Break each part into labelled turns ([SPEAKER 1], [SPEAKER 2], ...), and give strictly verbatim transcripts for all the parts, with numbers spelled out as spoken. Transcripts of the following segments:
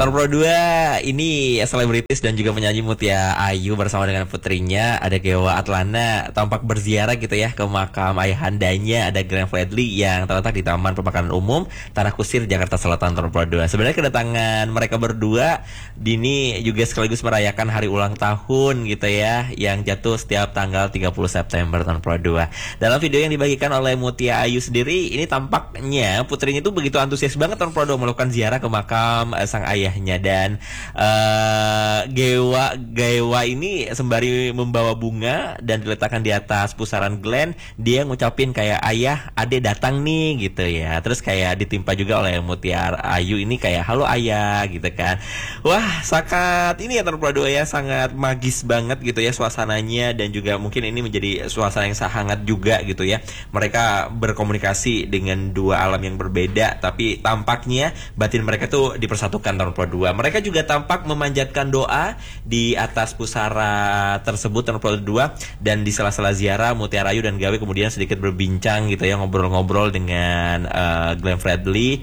[SPEAKER 1] Tahun Pro dua ini selebritis dan juga penyanyi Mutia Ayu bersama dengan putrinya ada Gewa Atlana tampak berziarah gitu ya ke makam ayahandanya, ada Glenn Fredly yang terletak di Taman Pemakaman Umum Tanah Kusir, Jakarta Selatan tahun Pro dua. Sebenarnya kedatangan mereka berdua Dini juga sekaligus merayakan hari ulang tahun gitu ya yang jatuh setiap tanggal tiga puluh September tahun Pro dua. Dalam video yang dibagikan oleh Mutia Ayu sendiri ini tampaknya putrinya itu begitu antusias banget tahun Pro dua melakukan ziarah ke makam uh, sang ayahnya, dan uh, Gewa Gewa ini sembari membawa bunga dan diletakkan di atas pusaran Glenn, dia ngucapin kayak ayah, ade datang nih gitu ya. Terus kayak ditimpa juga oleh Mutia Ayu ini kayak halo ayah gitu kan. Wah, sangat ini ya Pro dua ya, sangat magis banget gitu ya suasananya, dan juga mungkin ini menjadi suasana yang sangat hangat juga gitu ya. Mereka berkomunikasi dengan dua alam yang berbeda, tapi tampaknya batin mereka tuh dipersatukan tahun Pro dua. Mereka juga tampak memanjatkan doa di atas pusara tersebut tahun Pro dua, dan di sela-sela ziarah Mutiara Ayu dan Gawe kemudian sedikit berbincang gitu ya, ngobrol-ngobrol dengan uh, Glenn Fredly,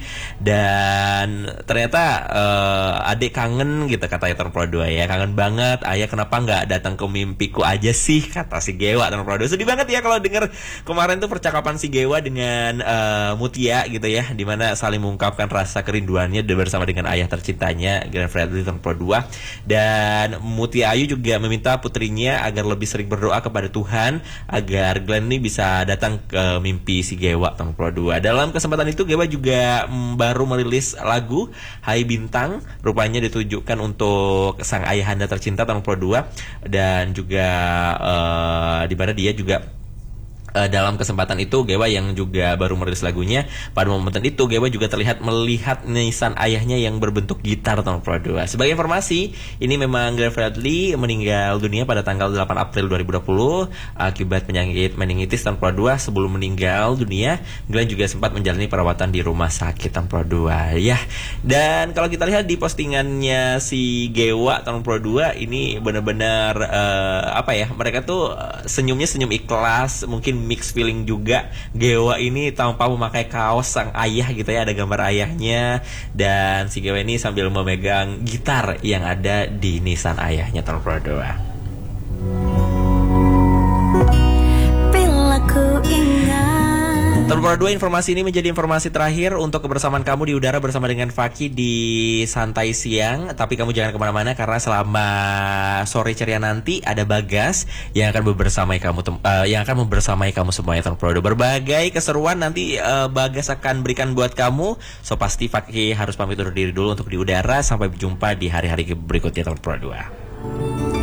[SPEAKER 1] dan ternyata uh, adik kangen gitu katanya tahun Pro dua ya, kangen banget ayah, kenapa nggak datang ke mimpiku aja sih kata si Gewa tahun Pro dua. Sedih banget ya kalau denger kemarin tuh percakapan si Gewa dengan uh, Mutia gitu ya, dimana saling mengungkapkan rasa kerinduannya bersama dengan ayah tercintanya Glenn Fredly tahun Pro dua. Dan Mutia Ayu juga meminta putrinya agar lebih sering berdoa kepada Tuhan agar Glenn ini bisa datang ke mimpi si Gewa tahun Pro dua. Dalam kesempatan itu Gewa juga mm, baru merilis lagu Hai Bintang, rupanya ditujukan untuk sang ayahanda tercinta tahun Pro dua, dan juga uh, di mana dia juga Uh, dalam kesempatan itu Gewa yang juga baru merilis lagunya, pada momen itu Gewa juga terlihat melihat nisan ayahnya yang berbentuk gitar tahun Pro dua. Sebagai informasi, ini memang Glenn Fredly meninggal dunia pada tanggal delapan April dua ribu dua puluh akibat penyakit meningitis tahun Pro dua. Sebelum meninggal dunia, Glenn juga sempat menjalani perawatan di rumah sakit tahun Pro dua ya. Dan kalau kita lihat di postingannya si Gewa tahun Pro dua ini benar-benar uh, apa ya, mereka tuh uh, senyumnya senyum ikhlas, mungkin mix feeling juga. Gewa ini tanpa memakai kaos sang ayah gitu ya, ada gambar ayahnya, dan si Gewa ini sambil memegang gitar yang ada di nisan ayahnya tahun Pro dua.
[SPEAKER 2] Bila ku ingat.
[SPEAKER 1] Tahun Pro dua, informasi ini menjadi informasi terakhir untuk kebersamaan kamu di udara bersama dengan Faki di Santai Siang. Tapi kamu jangan kemana-mana karena selama sore ceria nanti ada Bagas yang akan bersamai kamu uh, yang akan membersamai kamu semuanya Tahun Pro dua. Berbagai keseruan nanti uh, Bagas akan berikan buat kamu. So pasti Faki harus pamit undur diri dulu untuk di udara. Sampai berjumpa di hari-hari berikutnya Tahun Pro dua.